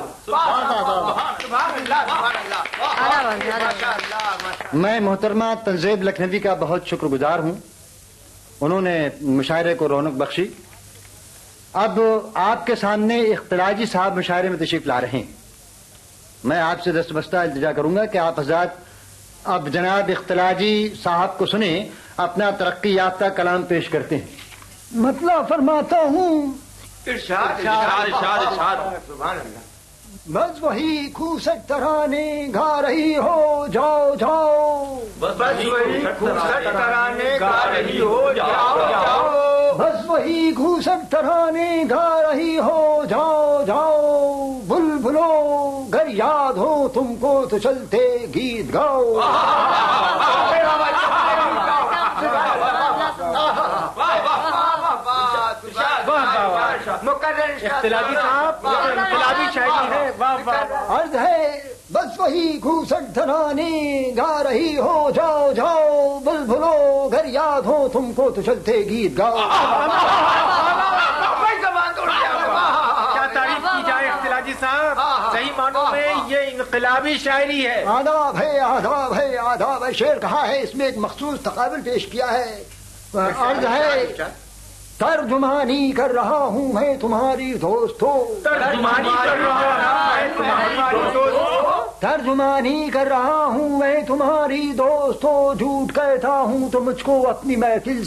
میں محترمہ تنزیب لکھنوی کا بہت شکر گزار ہوں، انہوں نے مشاعرے کو رونق بخشی۔ اب آپ کے سامنے اختلاجی صاحب مشاعرے میں تشریف لا رہے ہیں۔ میں آپ سے دستبستہ التجا کروں گا کہ آپ حضرات اب جناب اختلاجی صاحب کو سنیں، اپنا ترقی یافتہ کلام پیش کرتے ہیں۔ مطلب فرماتا ہوں، ارشاد ارشاد ارشاد، سبحان اللہ۔ بس وہی خوشک ترانے گا رہی ہو، جاؤ جاؤ، بس وہی خوشک ترانے گا رہی ہو، جاؤ جاؤ، بس وہی خوشک ترانے گا رہی ہو، جاؤ جاؤ، بلبلو گر یاد ہو تم کو تو چلتے گیت گاؤ۔ اختلاجی صاحب انقلابی شاعری ہے، واہ واہ۔ عرض ہے بس وہی خوشک ترانے گا رہی ہو، جاؤ جاؤ، بلبلو گر یاد ہو تم کو تو چلتے گیت گاؤ۔ کیا تعریف کی جائے اختلاجی صاحب، صحیح معنوں میں یہ انقلابی شاعری ہے۔ آداب ہے، آداب ہے، آداب ہے، شعر کہا ہے، اس میں ایک مخصوص تقابل پیش کیا ہے۔ عرض ہے ترجمانی کر رہا ہوں میں تمہاری دوستو، ترجمانی کر رہا ہے تمہاری دوستو، ترجمانی کر رہا ہوں میں تمہاری دوستو، جھوٹ کہتا ہوں تو مجھ کو اپنی محفل